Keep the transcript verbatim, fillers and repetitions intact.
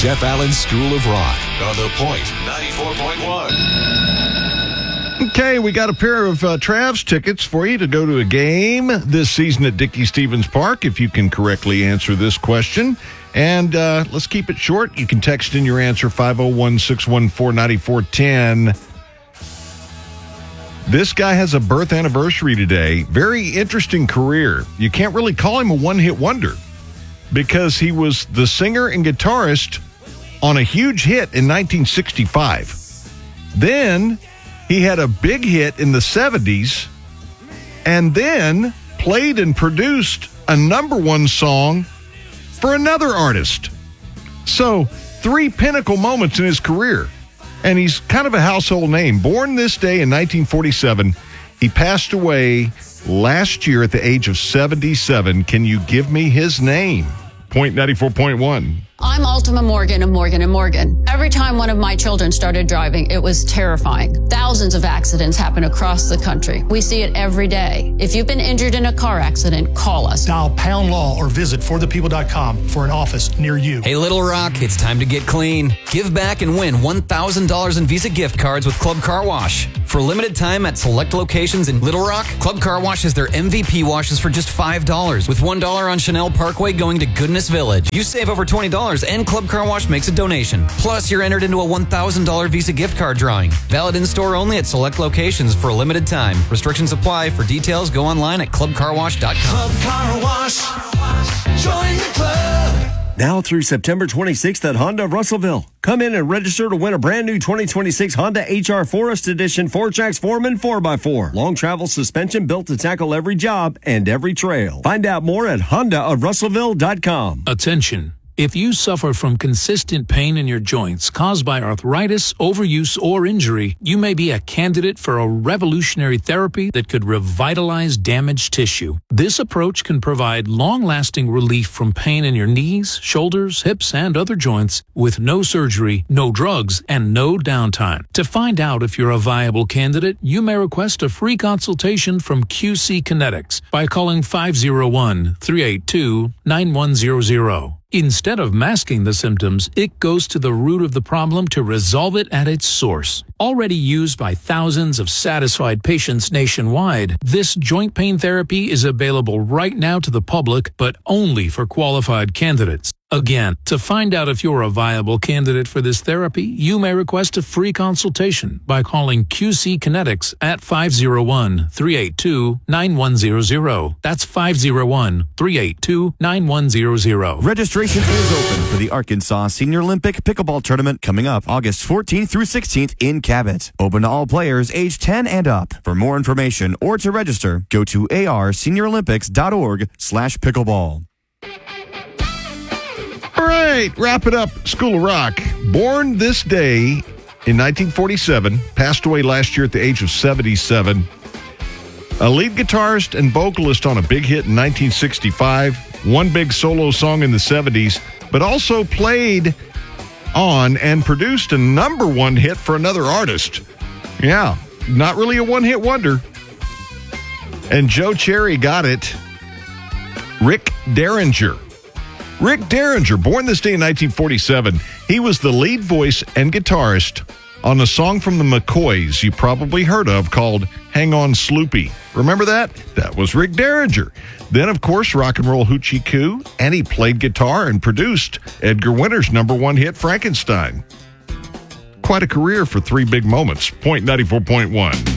Jeff Allen's School of Rock on The Point ninety-four point one. Okay, we got a pair of uh, Travs tickets for you to go to a game this season at Dickey-Stephens Park if you can correctly answer this question. And uh, let's keep it short. You can text in your answer five oh one, six one four, nine four one zero. This guy has a birth anniversary today. Very interesting career. You can't really call him a one-hit wonder because he was the singer and guitarist on a huge hit in nineteen sixty-five. Then he had a big hit in the seventies and then played and produced a number one song for another artist. So, three pinnacle moments in his career. And he's kind of a household name. Born this day in nineteen forty-seven, he passed away last year at the age of seventy-seven. Can you give me his name? Point ninety-four point one. I'm Ultima Morgan of Morgan and Morgan. Every time one of my children started driving, it was terrifying. Thousands of accidents happen across the country. We see it every day. If you've been injured in a car accident, call us. Dial Pound Law or visit for the people dot com for an office near you. Hey, Little Rock, it's time to get clean. Give back and win one thousand dollars in Visa gift cards with Club Car Wash. For a limited time at select locations in Little Rock, Club Car Wash has their M V P washes for just five dollars, with one dollar on Chanel Parkway going to Goodness Village. You save over twenty dollars and Club Car Wash makes a donation. Plus, you're entered into a one thousand dollars Visa gift card drawing. Valid in-store only at select locations for a limited time. Restrictions apply. For details, go online at club car wash dot com. Club Car Wash. Join the club. Now through September twenty-sixth at Honda of Russellville. Come in and register to win a brand new twenty twenty-six Honda H R Forest Edition four tracks Foreman four by four. Long travel suspension built to tackle every job and every trail. Find out more at honda of russellville dot com. Attention. If you suffer from consistent pain in your joints caused by arthritis, overuse, or injury, you may be a candidate for a revolutionary therapy that could revitalize damaged tissue. This approach can provide long-lasting relief from pain in your knees, shoulders, hips, and other joints with no surgery, no drugs, and no downtime. To find out if you're a viable candidate, you may request a free consultation from Q C Kinetics by calling five oh one, three eight two, nine one zero zero. Instead of masking the symptoms, it goes to the root of the problem to resolve it at its source. Already used by thousands of satisfied patients nationwide, this joint pain therapy is available right now to the public, but only for qualified candidates. Again, to find out if you're a viable candidate for this therapy, you may request a free consultation by calling Q C Kinetics at five oh one, three eight two, nine one zero zero. That's five oh one, three eight two, nine one zero zero. Registration is open for the Arkansas Senior Olympic Pickleball Tournament coming up August fourteenth through sixteenth in Cabot. Open to all players age ten and up. For more information or to register, go to arseniorolympics.org slash pickleball. All right, wrap it up. School of Rock. Born this day in nineteen forty-seven, passed away last year at the age of seventy-seven. A lead guitarist and vocalist on a big hit in nineteen sixty-five, one big solo song in the seventies, but also played on and produced a number one hit for another artist. Yeah, not really a one-hit wonder. And Joe Cherry got it. Rick Derringer. Rick Derringer, born this day in nineteen forty-seven. He was the lead voice and guitarist on a song from the McCoys you probably heard of called Hang On Sloopy. Remember that? That was Rick Derringer. Then, of course, Rock and Roll Hoochie Coo, and he played guitar and produced Edgar Winter's number one hit, Frankenstein. Quite a career for three big moments. Point ninety-four point one.